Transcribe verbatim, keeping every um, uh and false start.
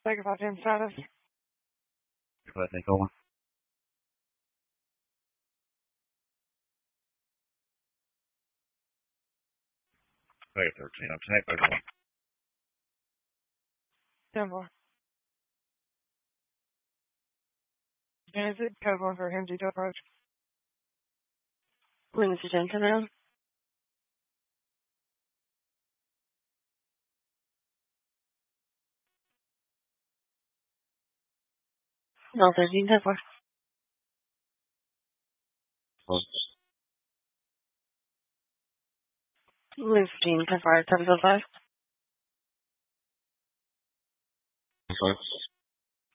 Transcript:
Take about ten status. Go ahead, take over. Okay, thirteen. I'm taking over. ten four. Transit, code one for him to approach. Wings to ten, come around. No, thirteen, ten four. Wings fifteen, ten four, seven five. Five.